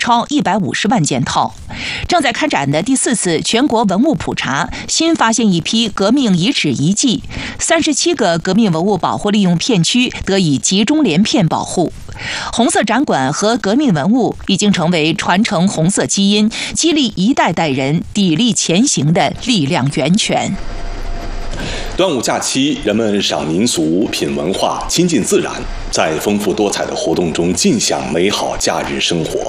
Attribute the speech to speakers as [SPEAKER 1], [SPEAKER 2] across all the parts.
[SPEAKER 1] 超150万件套。正在开展的第4次全国文物普查，新发现一批革命遗址遗迹，37个革命文物保护利用片区得以集中连片保护。红色展馆和革命文物已经成为传承红色基因、激励一代代人砥砺前行的力量源泉。
[SPEAKER 2] 端午假期，人们赏民俗、品文化、亲近自然，在丰富多彩的活动中尽享美好假日生活。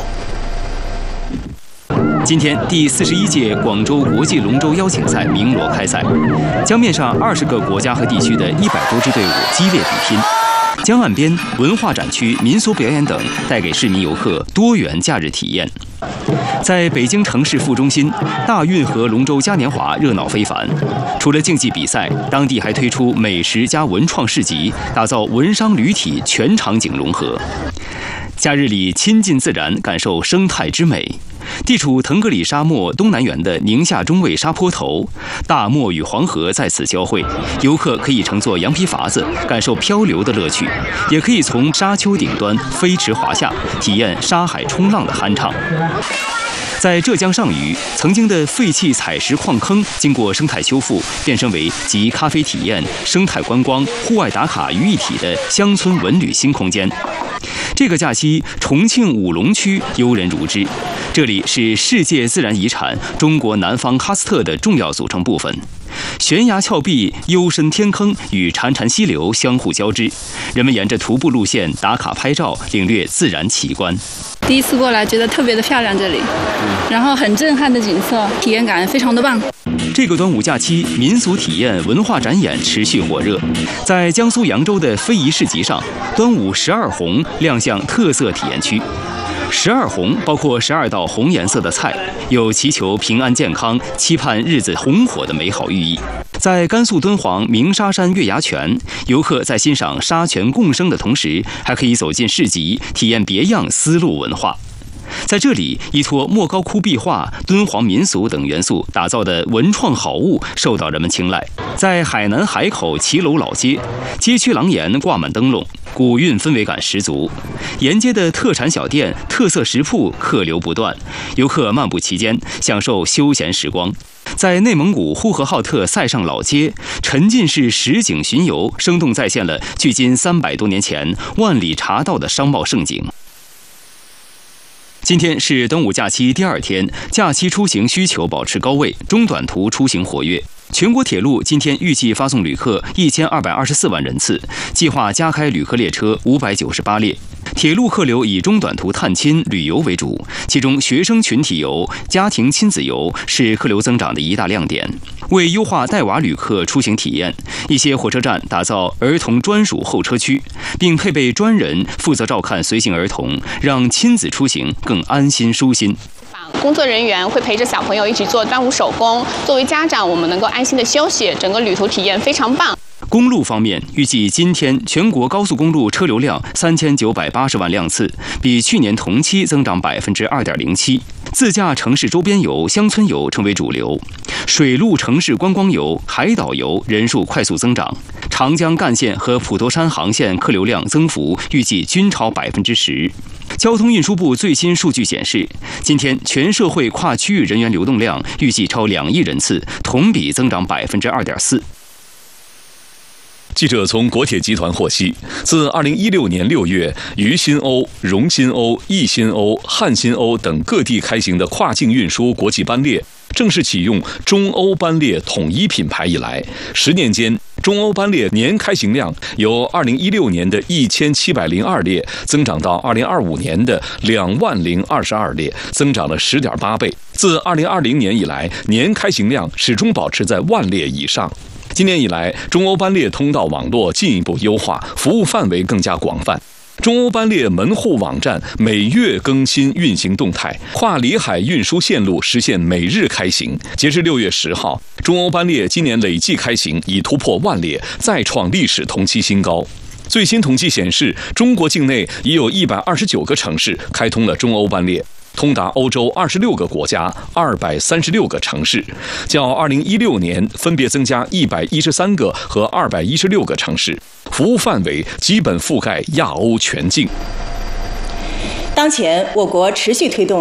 [SPEAKER 3] 今天，第41届广州国际龙舟邀请赛鸣锣开赛，江面上20个国家和地区的100多支队伍激烈比拼。江岸边、文化展区、民俗表演等，带给市民游客多元假日体验。在北京城市副中心，大运河龙舟嘉年华热闹非凡。除了竞技比赛，当地还推出美食加文创市集，打造文商旅体全场景融合。假日里亲近自然，感受生态之美。地处腾格里沙漠东南缘的宁夏中卫沙坡头，大漠与黄河在此交汇，游客可以乘坐羊皮筏子感受漂流的乐趣，也可以从沙丘顶端飞驰滑下，体验沙海冲浪的酣畅。在浙江上虞，曾经的废弃采石矿坑经过生态修复，变身为集咖啡体验、生态观光、户外打卡于一体的乡村文旅新空间。这个假期，重庆武隆区游人如织，这里是世界自然遗产中国南方喀斯特的重要组成部分。悬崖峭壁、幽深天坑与潺潺溪流相互交织，人们沿着徒步路线打卡拍照，领略自然奇观。
[SPEAKER 4] 第一次过来，觉得特别的漂亮，这里，然后很震撼的景色，体验感非常的棒。
[SPEAKER 3] 这个端午假期，民俗体验、文化展演持续火热。在江苏扬州的非遗市集上，端午12红亮相特色体验区。12红包括12道红颜色的菜，有祈求平安健康、期盼日子红火的美好寓意。在甘肃敦煌鸣沙山月牙泉，游客在欣赏沙泉共生的同时，还可以走进市集，体验别样丝路文化。在这里，依托莫高窟壁画、敦煌民俗等元素打造的文创好物受到人们青睐。在海南海口骑楼老街，街区廊檐挂满灯笼，古韵氛围感十足。沿街的特产小店、特色食铺客流不断，游客漫步其间，享受休闲时光。在内蒙古呼和浩特塞上老街，沉浸式实景巡游，生动再现了距今300多年前万里茶道的商贸盛景。今天是端午假期第2天，假期出行需求保持高位，中短途出行活跃。全国铁路今天预计发送旅客1224万人次，计划加开旅客列车598列。铁路客流以中短途探亲旅游为主，其中学生群体游、家庭亲子游是客流增长的一大亮点。为优化带娃旅客出行体验，一些火车站打造儿童专属候车区，并配备专人负责照看随行儿童，让亲子出行更安心舒心。
[SPEAKER 5] 工作人员会陪着小朋友一起做端午手工，作为家长，我们能够安心的休息，整个旅途体验非常棒。
[SPEAKER 3] 公路方面，预计今天全国高速公路车流量3980万辆次，比去年同期增长2.07%。自驾城市周边游、乡村游成为主流，水陆城市观光游、海岛游人数快速增长。长江干线和普陀山航线客流量增幅预计均超10%。交通运输部最新数据显示，今天全社会跨区域人员流动量预计超2亿人次，同比增长2.4%。
[SPEAKER 2] 记者从国铁集团获悉，自2016年6月，渝新欧、蓉新欧、易新欧、汉新欧等各地开行的跨境运输国际班列正式启用中欧班列统一品牌以来，10年间，中欧班列年开行量由2016年的1702列增长到2025年的20022列，增长了10.8倍。自2020年以来，年开行量始终保持在10000列以上。今年以来，中欧班列通道网络进一步优化，服务范围更加广泛。中欧班列门户网站每月更新运行动态，跨里海运输线路实现每日开行。截至6月10号，中欧班列今年累计开行已突破10000列，再创历史同期新高。最新统计显示，中国境内已有129个城市开通了中欧班列，通达欧洲26个国家、236个城市，较2016年分别增加113个和216个城市，服务范围基本覆盖亚欧全境。
[SPEAKER 6] 当前，我国持续推动